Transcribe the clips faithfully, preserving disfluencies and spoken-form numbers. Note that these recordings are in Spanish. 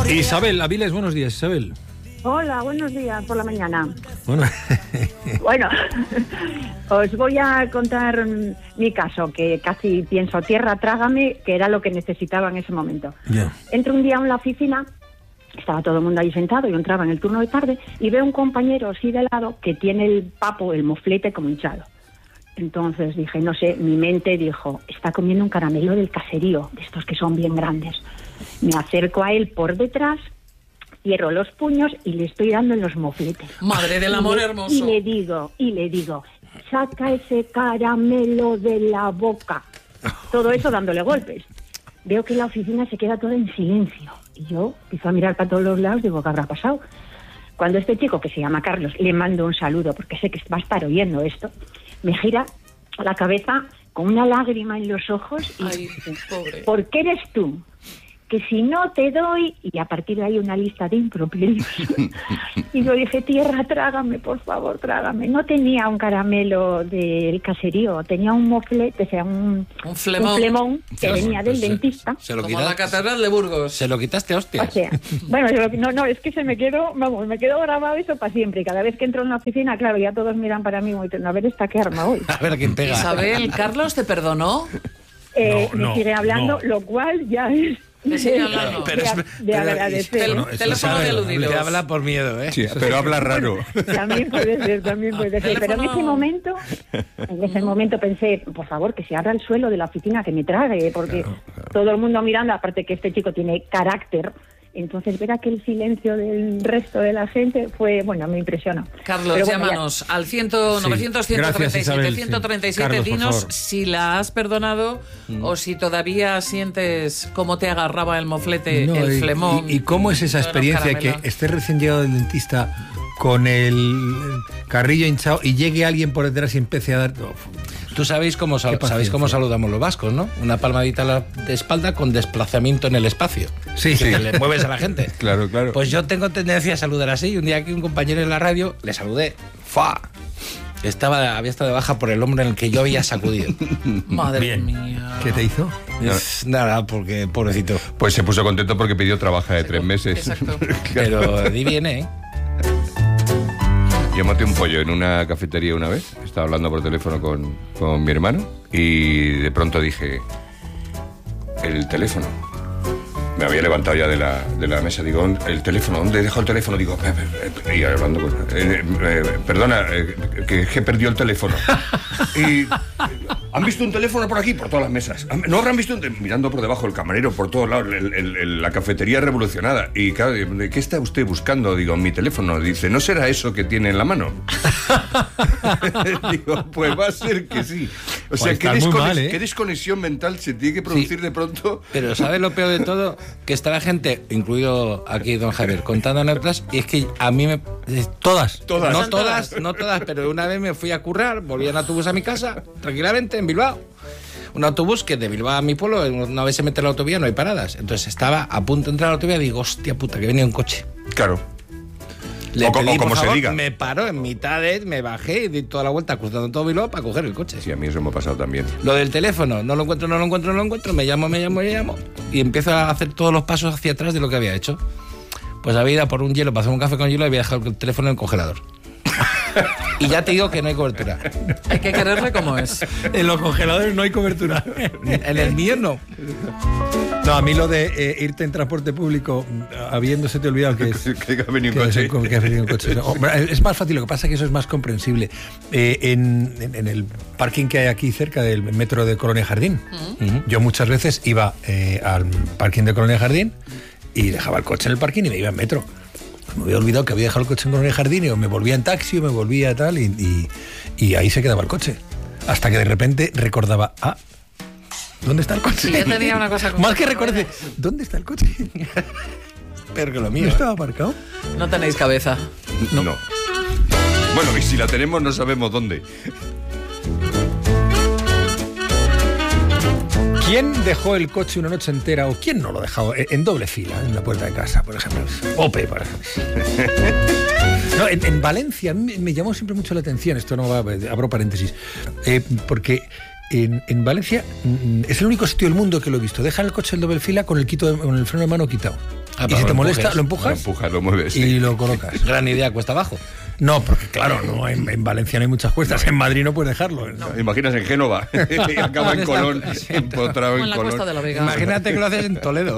Isabel Aviles, buenos días, Isabel. Hola, buenos días por la mañana. Bueno, bueno os voy a contar mi caso, que casi pienso, tierra, trágame, que era lo que necesitaba en ese momento. Yeah. Entro un día en la oficina, estaba todo el mundo ahí sentado, yo entraba en el turno de tarde, y veo un compañero así de lado que tiene el papo, el moflete como hinchado. Entonces dije, no sé, mi mente dijo, está comiendo un caramelo del caserío, de estos que son bien grandes. Me acerco a él por detrás, cierro los puños y le estoy dando en los mofletes. Madre del amor y le, hermoso. Y le digo, y le digo, saca ese caramelo de la boca. Todo eso dándole golpes. Veo que la oficina se queda toda en silencio. Y yo empiezo a mirar para todos los lados, digo, ¿qué habrá pasado? Cuando este chico, que se llama Carlos, le mando un saludo, porque sé que va a estar oyendo esto, me gira la cabeza con una lágrima en los ojos y Ay, pobre. ¿por qué eres tú? Que si no te doy, y a partir de ahí una lista de improperios. Y yo dije, tierra, trágame, por favor, trágame. No tenía un caramelo del caserío, tenía un moflete, o sea, un, un flemón, un flemón que Pues, venía del pues, dentista. Se lo como quitaste, la catedral de Burgos. Se lo quitaste, hostias. O sea, bueno, yo, no, no, es que se me quedó, vamos, me quedó grabado eso para siempre. Y cada vez que entro en la oficina, claro, ya todos miran para mí y dicen, a ver esta qué arma hoy. A ver quién pega. Isabel, ¿Carlos te perdonó? Eh, No, me no, sigue hablando, no. lo cual ya es... Te sigue hablando. de, Pero es- de pero- agradecer. Tel- Bueno, eso teléfono sabe, de aludidos. Te habla por miedo, ¿eh? Sí, pero habla raro. También puede ser, también puede ser. Pero en Teléfono- ese momento, en ese momento pensé, por favor, que se abra el suelo de la oficina, que me trague, porque Claro, claro. todo el mundo mirando, aparte que este chico tiene carácter. Entonces, ver aquel silencio del resto de la gente fue, bueno, me impresionó. Carlos, Pero bueno, llámanos al cien, novecientos, ciento treinta y siete, ciento treinta y siete. Carlos, por Dinos favor. si la has perdonado o si todavía sientes cómo te agarraba el moflete, no, el y, flemón. y, y cómo es esa todos los experiencia que caramelos. estés recién llegado del dentista con el carrillo hinchado y llegue alguien por detrás y empiece a dar... Tú sabéis cómo, sal- Qué paciencia. sabéis cómo saludamos los vascos, ¿no? Una palmadita a la de espalda con desplazamiento en el espacio. Sí, Que le mueves a la gente. Claro, claro. Pues yo tengo tendencia a saludar así. Y un día que un compañero en la radio le saludé. ¡Fa! Estaba, había estado de baja por el hombro en el que yo había sacudido. Madre Bien. mía. ¿Qué te hizo? Es nada, porque pobrecito. Pues se puso contento porque pidió trabajo de tres meses. Exacto. Pero di bien, ¿eh? Yo maté un pollo en una cafetería una vez. Estaba hablando por teléfono con, con mi hermano y de pronto dije, el teléfono. Me había levantado ya de la, de la mesa. Digo, el teléfono, ¿dónde he dejado el teléfono? Digo, "Eh, eh, eh", y hablando con... eh, eh, perdona, eh, que, que perdió el teléfono. Y... ¿Han visto un teléfono por aquí? Por todas las mesas. ¿No habrán visto un te- mirando por debajo el camarero, por todos lados, el- el- el- la cafetería revolucionada? Y claro, ¿de qué está usted buscando? Digo, mi teléfono. Dice, ¿no será eso que tiene en la mano? Digo, pues va a ser que sí. O sea, Pues ¿qué, estás muy desconex- mal, ¿eh? qué desconexión mental se tiene que producir de pronto? Pero ¿sabes lo peor de todo? Que está la gente, incluido aquí don Javier, contando anécdotas, y es que a mí me... eh, Todas. Todas. No todas, no todas, pero una vez me fui a currar, volví en autobús a mi casa, tranquilamente, en Bilbao. Un autobús que de Bilbao a mi pueblo, una vez se mete en la autovía no hay paradas. Entonces estaba a punto de entrar a la autovía y digo, hostia puta, que venía un coche. Claro. Le O co- pedí, o por como se favor, diga. me paró en mitad de... Me bajé y di toda la vuelta cruzando todo Bilbao para coger el coche. Sí, a mí eso me ha pasado también. Lo del teléfono, no lo encuentro, no lo encuentro, no lo encuentro, me llamo, me llamo, me llamo, y empiezo a hacer todos los pasos hacia atrás de lo que había hecho. Pues había ido a por un hielo, para hacer un café con hielo, y había dejado el teléfono en el congelador. Y ya te digo que no hay cobertura. Hay que quererle como es. En los congeladores no hay cobertura. En el mío no. No, a mí lo de eh, irte en transporte público habiéndose te olvidado que es... Que ha venido un que coche. es un- que ha venido un coche. No, hombre, es más fácil, lo que pasa es que eso es más comprensible. Eh, en, en- en el parking que hay aquí cerca del metro de Colonia Jardín, Ujú. yo muchas veces iba eh, al parking de Colonia Jardín y dejaba el coche en el parking y me iba en metro. Me había olvidado que había dejado el coche en Colonia Jardín y o me volvía en taxi o me volvía tal y, y, y ahí se quedaba el coche. Hasta que de repente recordaba, ah, ¿dónde está el coche? Sí, yo tenía una cosa con Más que cuatro recuerde, ruedas. ¿dónde está el coche? Pero que lo ¿No mío. estaba aparcado? No tenéis cabeza. No. Bueno, y si la tenemos no sabemos dónde. ¿Quién dejó el coche una noche entera o quién no lo dejó en doble fila en la puerta de casa, por ejemplo? Ope, por ejemplo. No, en, en Valencia a mí me llamó siempre mucho la atención, esto no va, abro paréntesis, eh, porque en, en Valencia mm, es el único sitio del mundo que lo he visto. Dejan el coche en doble fila con el, quito de- con el freno de mano quitado. Ah, y si te lo molesta, empujes. lo empujas, Lo empujas, lo mueves. Sí. y lo colocas. Gran idea, cuesta abajo. No, porque claro, no, en, en Valencia no hay muchas cuestas, en Madrid no puedes dejarlo. No, imaginas en Génova y acaba en Colón, empotrado O en en la Colón. Cuesta de la Vega. Imagínate que lo haces en Toledo.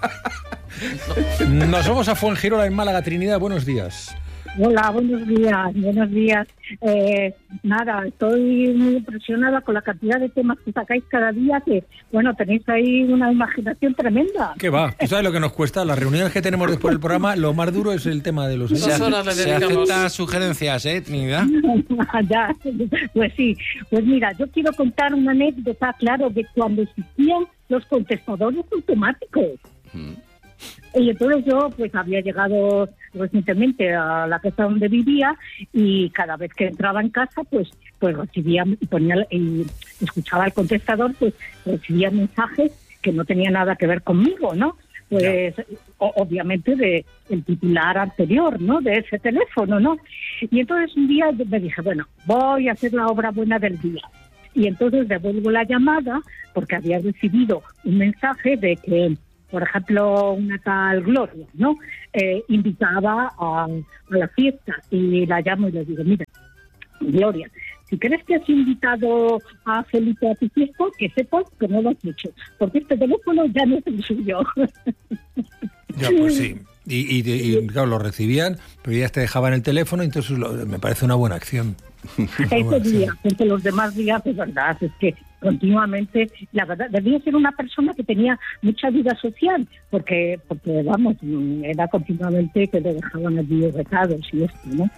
Nos vamos a Fuengirola, en Málaga. Trinidad, buenos días. Hola, buenos días, buenos días. Eh, nada, estoy muy impresionada con la cantidad de temas que sacáis cada día, que, bueno, tenéis ahí una imaginación tremenda. ¿Qué va? ¿Tú sabes lo que nos cuesta? Las reuniones que tenemos después del programa, lo más duro es el tema de los... Dos Se, horas le se dedicamos. aceptan sugerencias, ¿eh, Trinidad? Ya, pues sí. Pues mira, yo quiero contar una anécdota, claro, de cuando existían los contestadores automáticos. Y entonces yo pues había llegado recientemente a la casa donde vivía y cada vez que entraba en casa pues pues recibía y ponía y escuchaba el contestador, pues recibía mensajes que no tenían nada que ver conmigo, ¿no? Pues o, obviamente de el titular anterior, ¿no? De ese teléfono, ¿no? Y entonces un día me dije, bueno, voy a hacer la obra buena del día. Y entonces devuelvo la llamada porque había recibido un mensaje de que, por ejemplo, una tal Gloria, ¿no? Eh, invitaba a, a la fiesta y la llamo y le digo, mira, Gloria, si crees que has invitado a Felipe a tu fiesta, que sepas que no lo has hecho, porque este teléfono ya no es el suyo. Ya, pues sí. Y, y, y, claro, lo recibían, pero ya te dejaban el teléfono, entonces lo, me parece una buena acción. Ese día, porque los demás días, es verdad, es que continuamente, la verdad, debía ser una persona que tenía mucha vida social, porque, porque vamos, era continuamente que le dejaban allí recados y esto, ¿no?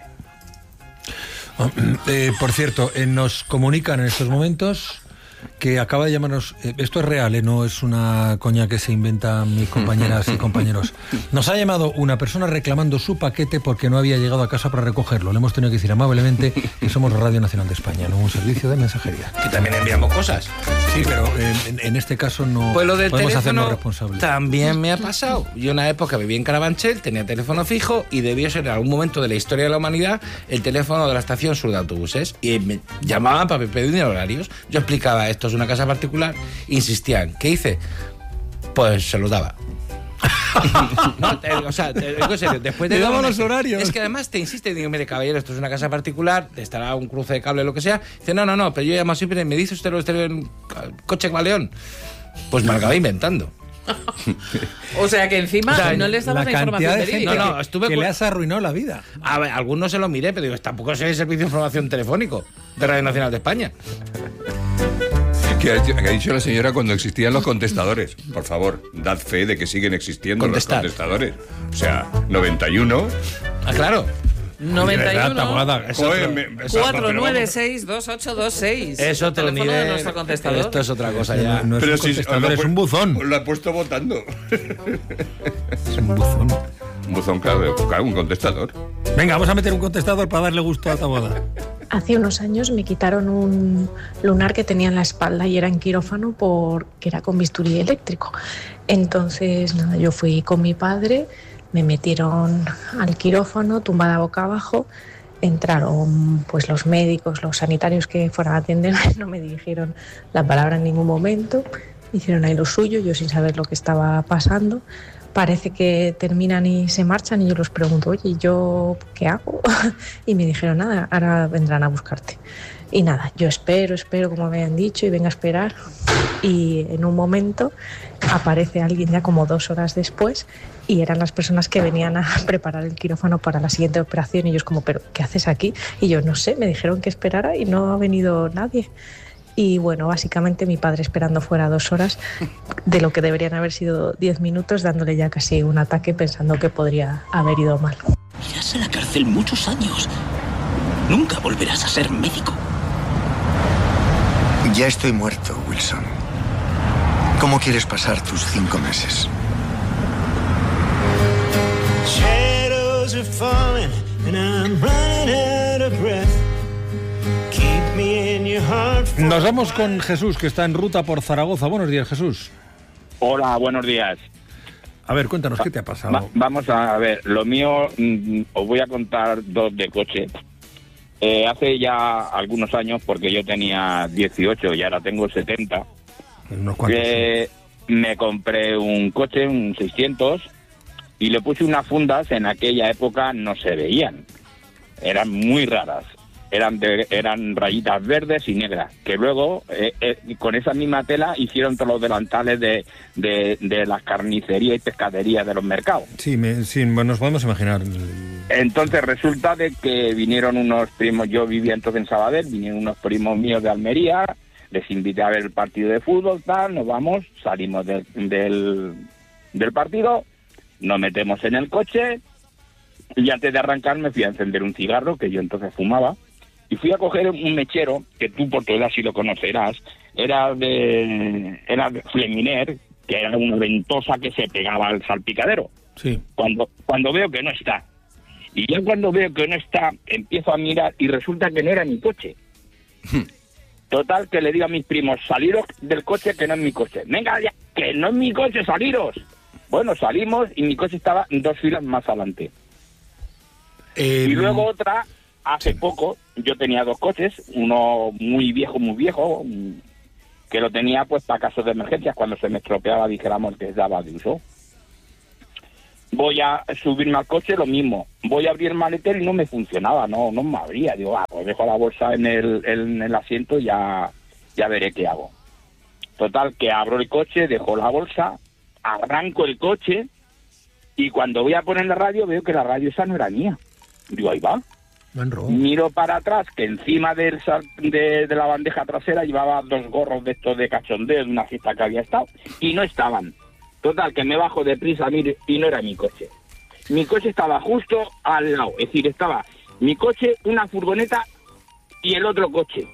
Eh, por cierto, eh, nos comunican en estos momentos que acaba de llamarnos, eh, esto es real, eh, no es una coña que se inventan mis compañeras y compañeros. Nos ha llamado una persona reclamando su paquete porque no había llegado a casa para recogerlo. Le hemos tenido que decir amablemente que somos Radio Nacional de España, no un servicio de mensajería. Que también enviamos cosas. Sí, pero eh, en, en este caso no Pues lo del podemos hacernos teléfono responsables. también me ha pasado. Yo en una época vivía en Carabanchel, tenía teléfono fijo y debió ser en algún momento de la historia de la humanidad el teléfono de la estación sur de autobuses. Y me llamaban para pedir horarios. Yo explicaba, esto es una casa particular, insistían. ¿Qué hice? Pues se los daba. No, te, o sea, te digo en serio, después de Te dar daban una- los horarios. Es que además te insiste, digo, mire, caballero, esto es una casa particular, te estará un cruce de cable o lo que sea. Dice, no, no, no, pero yo llamo siempre, me dice usted lo de en coche Galeón. Pues me lo acabé inventando. O sea que encima O sea, no les daban La la cantidad información de gente verídica. No, no, que, estuve que cu- le has arruinado la vida. A ver, algunos se lo miré, pero digo, tampoco soy el Servicio de Información Telefónico de Radio Nacional de España. ¿Qué ha, qué ha dicho la señora cuando existían los contestadores? Por favor, dad fe de que siguen existiendo Contestar. los contestadores. O sea, noventa y uno... Ah, claro. noventa y De verdad, uno Taboada, es Joder, otro- me- cuatro nueve seis dos ocho dos seis. Es otro El teléfono nivel. de nuestro contestador. Esto es otra cosa ya. No es Pero un si contestador, os lo es he un pu- buzón. Os lo he puesto votando. Es un buzón. Un buzón, claro, claro, un contestador. Venga, vamos a meter un contestador para darle gusto a Taboada. Hace unos años me quitaron un lunar que tenía en la espalda y era en quirófano porque era con bisturí eléctrico. Entonces, nada, yo fui con mi padre, me metieron al quirófano, tumbada boca abajo. Entraron pues los médicos, los sanitarios que fueran a atenderme, no me dirigieron la palabra en ningún momento. Hicieron ahí lo suyo, yo sin saber lo que estaba pasando. Parece que terminan y se marchan y yo les pregunto, oye, ¿y yo qué hago? Y me dijeron, nada, ahora vendrán a buscarte. Y nada, yo espero, espero, como me habían dicho, y venga a esperar. Y en un momento aparece alguien ya como dos horas después y eran las personas que venían a preparar el quirófano para la siguiente operación. Y ellos como, ¿pero qué haces aquí? Y yo, no sé, me dijeron que esperara y no ha venido nadie. Y bueno, básicamente mi padre esperando fuera dos horas de lo que deberían haber sido diez minutos, dándole ya casi un ataque pensando que podría haber ido mal. Irás a la cárcel muchos años. Nunca volverás a ser médico. Ya estoy muerto, Wilson. ¿Cómo quieres pasar tus cinco meses? Shadows are falling and I'm running out of breath. Keep me in your heart. Nos vamos con Jesús, que está en ruta por Zaragoza. Buenos días, Jesús. Hola, buenos días. A ver, cuéntanos, ¿qué te ha pasado? Va- vamos a ver, lo mío, mm, os voy a contar dos de coche. Eh, hace ya algunos años, porque yo tenía dieciocho y ahora tengo setenta, Unos cuantos. eh, me compré un coche, un seiscientos, y le puse unas fundas, en aquella época no se veían, eran muy raras, eran de, eran rayitas verdes y negras, que luego eh, eh, con esa misma tela hicieron todos los delantales de, de, de las carnicerías y pescaderías de los mercados. Sí, me, sí, bueno, nos podemos imaginar. Entonces resulta de que vinieron unos primos, yo vivía entonces en Sabadell, vinieron unos primos míos de Almería, les invité a ver el partido de fútbol, tal, nos vamos, salimos del, del, del partido, nos metemos en el coche y antes de arrancar me fui a encender un cigarro, que yo entonces fumaba, y fui a coger un mechero, que tú por tu edad sí lo conocerás, era de, era de Fleminer, que era una ventosa que se pegaba al salpicadero. Sí. Cuando, cuando veo que no está, y ya cuando veo que no está, empiezo a mirar y resulta que no era mi coche. Total, que le digo a mis primos, saliros del coche, que no es mi coche. Venga, ya, que no es mi coche, saliros. Bueno, salimos y mi coche estaba dos filas más adelante. Eh, y luego otra, hace sí. poco, yo tenía dos coches, uno muy viejo, muy viejo, que lo tenía pues para casos de emergencias, cuando se me estropeaba, dijéramos, que daba de uso. Voy a subirme al coche, lo mismo. Voy a abrir el maletero y no me funcionaba, no no me abría. Digo, ah, pues dejo la bolsa en el, en el asiento y ya, ya veré qué hago. Total, que abro el coche, dejo la bolsa, arranco el coche y cuando voy a poner la radio veo que la radio esa no era mía. Digo, ahí va. Miro para atrás, que encima del de, de la bandeja trasera llevaba dos gorros de estos de cachondeo de una fiesta que había estado y no estaban. Total, que me bajo deprisa, mire, y no era mi coche. Mi coche estaba justo al lado. Es decir, estaba mi coche, una furgoneta y el otro coche.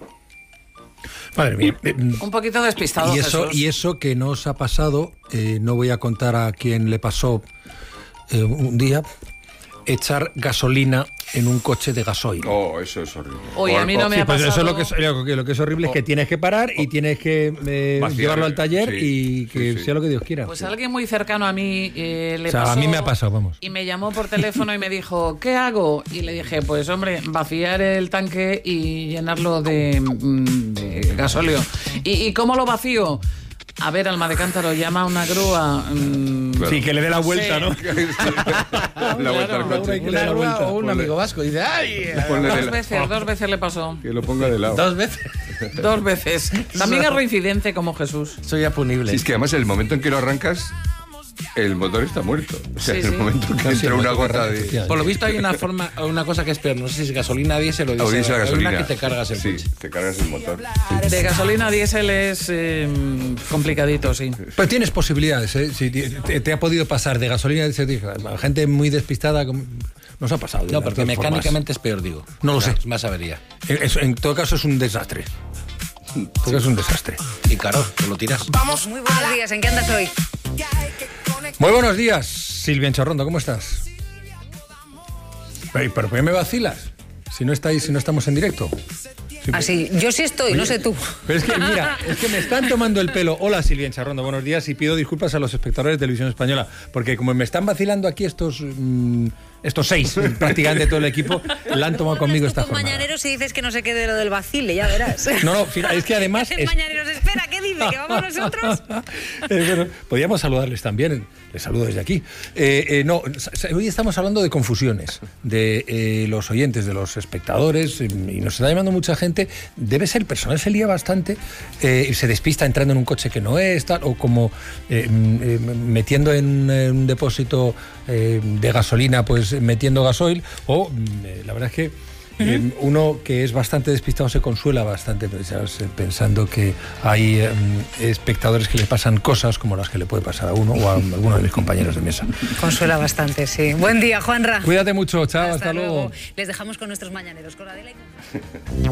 Madre mía. Un poquito despistado, y eso, Jesús. y eso que no os ha pasado, eh, no voy a contar a quién le pasó eh, un día, echar gasolina en un coche de gasoil. Oh, eso es horrible. Oye, a mí no me sí, ha pues pasado. eso es lo que es, lo que, lo que es horrible, oh. es que tienes que parar y tienes que eh, Vaciar, llevarlo al taller sí, y que sí, sí. sea lo que Dios quiera. Pues alguien muy cercano a mí eh, le o sea, pasó. a mí me ha pasado, vamos. Y me llamó por teléfono y me dijo, ¿qué hago? Y le dije, pues hombre, vaciar el tanque y llenarlo de, de gasóleo. ¿Y, ¿Y cómo lo vacío? A ver, Alma de Cántaro, llama a una grúa. Mmm, claro. Sí, que le dé la vuelta, sí. ¿no? la vuelta al coche. Una grúa o un Ponle. amigo vasco. Y dice, ¡ay! Dos veces, dos veces le pasó. Que lo ponga de lado. Dos veces. Dos veces. También es reincidente como Jesús. Soy apunible. Sí, es que además el momento en que lo arrancas, el motor está muerto. O sea, Sí, en el sí. momento que Sí, entra el una motor gota arranca, de... efectivamente. Por lo visto hay una forma, una cosa que es peor. No sé si es gasolina, diésel o O diésel. diésel a Hay gasolina. una que te cargas el Sí, coche. te cargas el motor. De gasolina a diésel es eh, complicadito, sí. Pues tienes posibilidades, ¿eh? Si te, te ha podido pasar de gasolina a gente muy despistada, como- nos ha pasado. de No, las porque dos mecánicamente es peor, digo. No lo O sea, sé. es más avería. formas. Eso, en todo caso es un desastre. En todo caso es un desastre. Y caro, te lo tiras. Muy buenos días, ¿en qué andas hoy? Muy buenos días, Silvia Encharrondo, ¿cómo estás? Ey, ¿pero por qué me vacilas? Si no estáis, si no estamos en directo. Sí, Así, yo sí estoy, no Oye, sé tú. Pero es que, mira, es que me están tomando el pelo. Hola, Silvia Encharrondo, buenos días y pido disculpas a los espectadores de Televisión Española, porque como me están vacilando aquí estos mm, estos seis, prácticamente todo el equipo, la han tomado conmigo esta jornada. Mañaneros y dices que no se quede lo del vacile, ya verás. No, no, fíjate, es que además... Es es- Mañaneros, espera, ¿qué dice? ¿Que vamos nosotros? Eh, bueno, podríamos saludarles también, les saludo desde aquí. Eh, eh, no, sa- hoy estamos hablando de confusiones, de eh, los oyentes, de los espectadores, eh, y nos está llamando mucha gente. Debe ser, el personal se lía bastante, eh, y se despista entrando en un coche que no es, tal, o como eh, m- eh, metiendo en eh, un depósito eh, de gasolina, pues metiendo gasoil, o mm, eh, la verdad es que Eh, uno que es bastante despistado se consuela bastante pensando que hay eh, espectadores que les pasan cosas como las que le puede pasar a uno o a alguno de mis compañeros de mesa. Consuela bastante, sí. Buen día, Juanra. Cuídate mucho, chao, hasta, Hasta luego. luego. Les dejamos con nuestros mañaneros, con Adela y con...